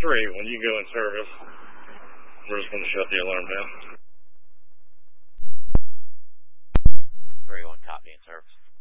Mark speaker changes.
Speaker 1: 3, when you go in service, we're just going to shut the alarm down.
Speaker 2: 3-1, copy in service.